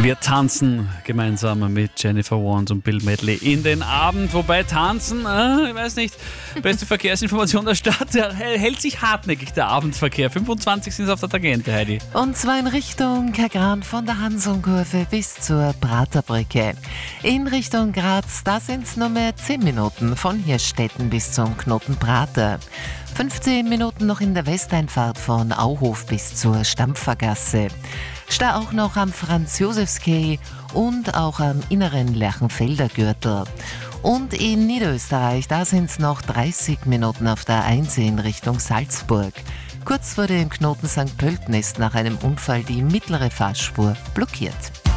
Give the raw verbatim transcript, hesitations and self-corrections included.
Wir tanzen gemeinsam mit Jennifer Warnes und Bill Medley in den Abend. Wobei tanzen, äh, ich weiß nicht, beste Verkehrsinformation der Stadt, der hält sich hartnäckig der Abendverkehr. fünfundzwanzig sind es auf der Tangente, Heidi. Und zwar in Richtung Kagran von der Hansonkurve bis zur Praterbrücke. In Richtung Graz, da sind es nur mehr zehn Minuten von Hirstetten bis zum Knoten Prater. fünfzehn Minuten noch in der Westeinfahrt von Auhof bis zur Stampfergasse. Stau auch noch am Franz-Josefs-Quai und auch am inneren Lerchenfelder Gürtel. Und in Niederösterreich, da sind es noch dreißig Minuten auf der eins in Richtung Salzburg. Kurz vor dem Knoten Sankt Pölten ist nach einem Unfall die mittlere Fahrspur blockiert.